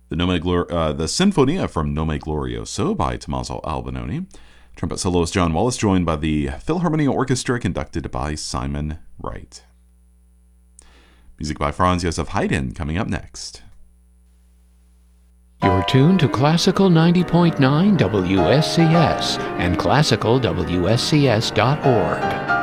The Sinfonia from Nome Glorioso by Tommaso Albinoni. Trumpet soloist John Wallace, joined by the Philharmonia Orchestra, conducted by Simon Wright. Music by Franz Josef Haydn coming up next. You're tuned to Classical 90.9 WSCS and classicalwscs.org.